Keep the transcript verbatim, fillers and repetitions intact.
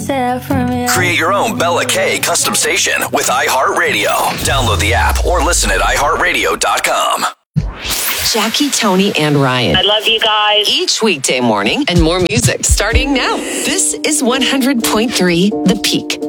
stare from you. Create your own Bella K custom station with iHeartRadio. Download the app or listen at i heart radio dot com. Jackie, Tony, and Ryan. I love you guys. Each weekday morning and more music starting now. This is one hundred point three The Peak.